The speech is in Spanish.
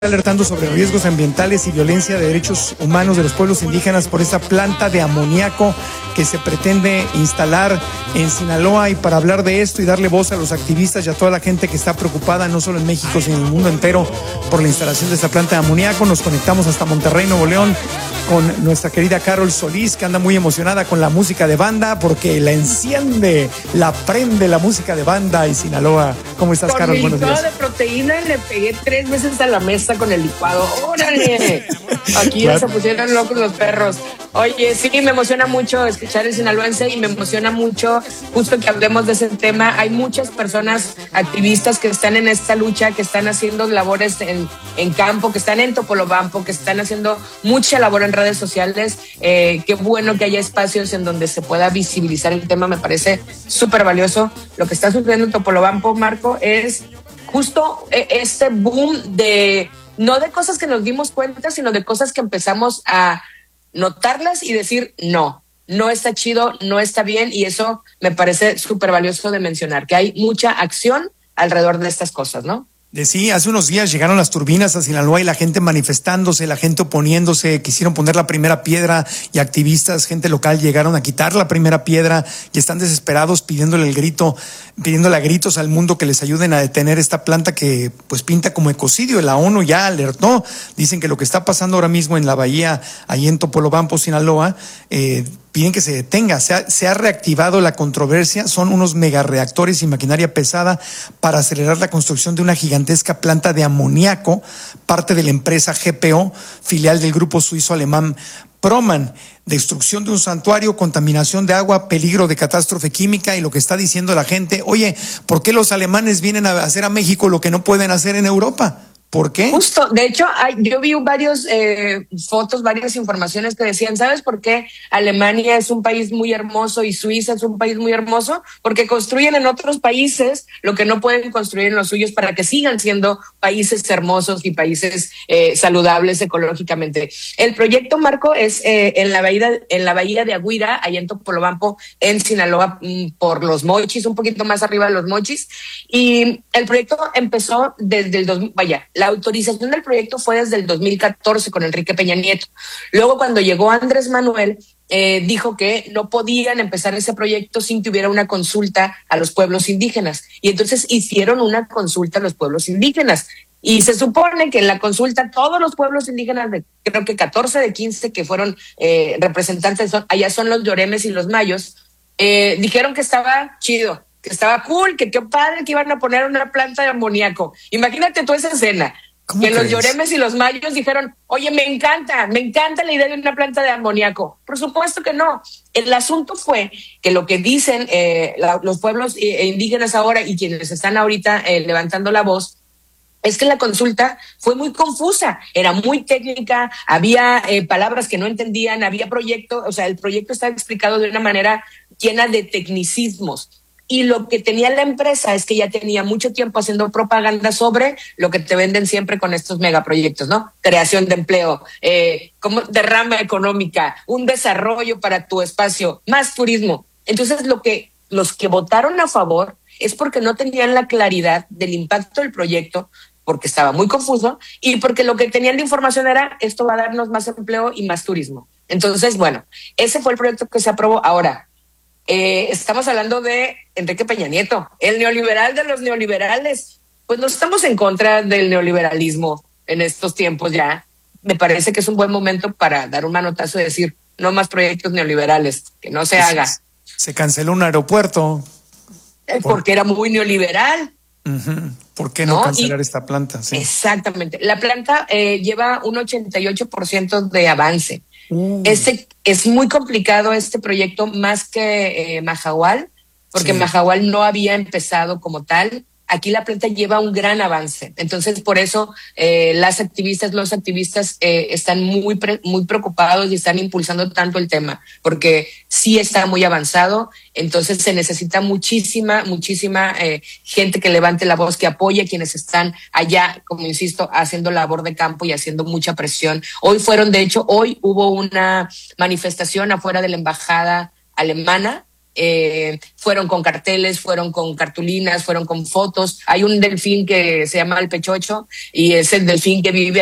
Alertando sobre riesgos ambientales y violencia de derechos humanos de los pueblos indígenas por esta planta de amoníaco que se pretende instalar en Sinaloa. Y para hablar de esto y darle voz a los activistas y a toda la gente que está preocupada, no solo en México, sino en el mundo entero, por la instalación de esta planta de amoníaco, nos conectamos hasta Monterrey, Nuevo León, con nuestra querida Carol Solís, que anda muy emocionada con la música de banda, porque la enciende, la prende la música de banda en Sinaloa. ¿Cómo estás, Carol? Buenos días. Con mi licuado de proteína le pegué 3 veces a la mesa con el licuado. ¡Órale! Aquí ya se pusieron locos los perros. Oye, sí, me emociona mucho escuchar el sinaloense y me emociona mucho justo que hablemos de ese tema. Hay muchas personas activistas que están en esta lucha, que están haciendo labores en campo, que están en Topolobampo, que están haciendo mucha labor en redes sociales. Qué bueno que haya espacios en donde se pueda visibilizar el tema, me parece súper valioso. Lo que está sucediendo en Topolobampo, Marco, es justo este boom de, no de cosas que nos dimos cuenta, sino de cosas que empezamos a notarlas y decir no está chido, no está bien, y eso me parece súper valioso de mencionar, que hay mucha acción alrededor de estas cosas, ¿no? Sí, hace unos días llegaron las turbinas a Sinaloa y la gente manifestándose, la gente oponiéndose, quisieron poner la primera piedra y activistas, gente local llegaron a quitar la primera piedra y están desesperados pidiéndole a gritos al mundo que les ayuden a detener esta planta que pues pinta como ecocidio. La ONU ya alertó, dicen que lo que está pasando ahora mismo en la bahía, ahí en Topolobampo, Sinaloa, piden que se detenga. Se ha reactivado la controversia. Son unos megareactores y maquinaria pesada para acelerar la construcción de una gigantesca planta de amoníaco, parte de la empresa GPO, filial del grupo suizo-alemán Proman. Destrucción de un santuario, contaminación de agua, peligro de catástrofe química. Y lo que está diciendo la gente: oye, ¿por qué los alemanes vienen a hacer a México lo que no pueden hacer en Europa? ¿Por qué? Justo, de hecho, yo vi varios fotos, varias informaciones que decían, ¿sabes por qué Alemania es un país muy hermoso y Suiza es un país muy hermoso? Porque construyen en otros países lo que no pueden construir en los suyos para que sigan siendo países hermosos y países saludables ecológicamente. El proyecto, Marco, es en la bahía de Aguira, allá en Topolobampo, en Sinaloa, por Los Mochis, un poquito más arriba de Los Mochis. Y el proyecto empezó desde el la autorización del proyecto fue desde el 2014 con Enrique Peña Nieto. Luego, cuando llegó Andrés Manuel, dijo que no podían empezar ese proyecto sin que hubiera una consulta a los pueblos indígenas. Y entonces hicieron una consulta a los pueblos indígenas. Y se supone que en la consulta todos los pueblos indígenas, creo que 14 de 15 que fueron representantes, allá son los Lloremes y los Mayos, dijeron que estaba chido, que estaba cool, que qué padre que iban a poner una planta de amoníaco. Imagínate tú esa escena, que los Lloremes y los Mayos dijeron, oye, me encanta la idea de una planta de amoníaco. Por supuesto que no. El asunto fue que lo que dicen los pueblos indígenas ahora y quienes están ahorita levantando la voz, es que la consulta fue muy confusa, era muy técnica, había palabras que no entendían, había proyecto, o sea, el proyecto estaba explicado de una manera llena de tecnicismos. Y lo que tenía la empresa es que ya tenía mucho tiempo haciendo propaganda sobre lo que te venden siempre con estos megaproyectos, ¿no? Creación de empleo, como derrama económica, un desarrollo para tu espacio, más turismo. Entonces, los que votaron a favor es porque no tenían la claridad del impacto del proyecto, porque estaba muy confuso y porque lo que tenían de información era esto va a darnos más empleo y más turismo. Entonces, bueno, ese fue el proyecto que se aprobó. Ahora, estamos hablando de Enrique Peña Nieto, el neoliberal de los neoliberales. Pues no estamos en contra del neoliberalismo en estos tiempos ya. Me parece que es un buen momento para dar un manotazo y decir, no más proyectos neoliberales, que no se haga. Se canceló un aeropuerto. Porque era muy neoliberal. Uh-huh. ¿Por qué no cancelar esta planta? Sí. Exactamente. La planta lleva un 88% de avance. Es muy complicado este proyecto, más que Mahahual, porque sí. Mahahual no había empezado como tal. Aquí la planta lleva un gran avance. Entonces, por eso los activistas están muy preocupados y están impulsando tanto el tema, porque sí está muy avanzado. Entonces, se necesita muchísima gente que levante la voz, que apoye a quienes están allá, como insisto, haciendo labor de campo y haciendo mucha presión. Hoy hubo una manifestación afuera de la embajada alemana fueron con carteles, fueron con cartulinas, fueron con fotos. Hay un delfín que se llama el Pechocho y es el delfín que vive